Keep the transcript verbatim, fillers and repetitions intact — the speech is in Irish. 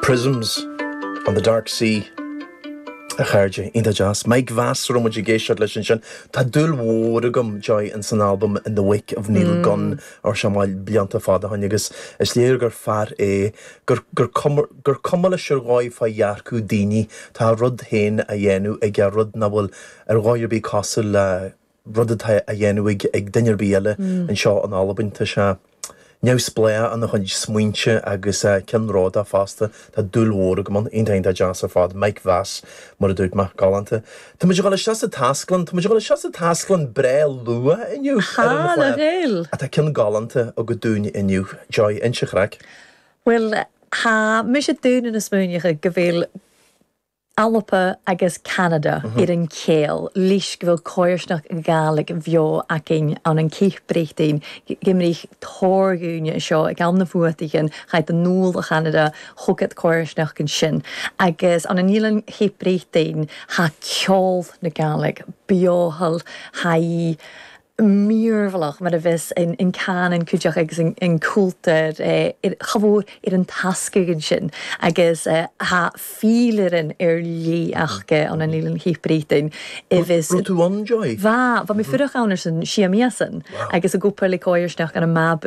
Prisms on the Dark Sea. A chairde inta jazz. Mike Vass rom muid géisiad leis sin. Tá dúil mhór agam joy in san album In the Wake of Neil mm. Gunn or seamáil blianta fada hain agus is léir gur fear é gur gur gur cumala siar gáid fa dhearcú daoine tá rud héin a dhéanú ag a rud na bhfuil ar gáir bí cosúil le rud a dhéanú ag ag duinear bíile an seo an album tá se Neus blea an chuid smuintse agus cin ráda fásta tá dúil mhór agam inta inta jazz ar fád Mike Vass mar a dúirt mar galanta. Tá muid gáil seas a tasclan, tá muid gáil seas a tasclan bre lua inniu. Ha, na réil. A tá cin galanta a go dúine inniu. Joy, inse chraig? Well, ha, mis a dúine na smúneach go bhfuil Alpa agus Canada mm-hmm. ar an céal, lís go bhfuil cóirsnach an gálaigh bheo acin an an cích breitín, gimrich tóirgúne seo ag an na fuataigin chaid an núl a Canada chugad cóirsnach an sin. Agus an an nílan cích breitín ha ceol na gálaigh, beohal, haí, Mírvalach mar a bheits in, in canan cúideach agus in, in cúltar eh, chabhór ar an tascaigin sin agus eh, ha fílerin ar lí achge an an nílan híbrítain Rú tú an joy? Va, va mi fyrach ánar san siamíasan agus a gúpar le cóirsnach an a mab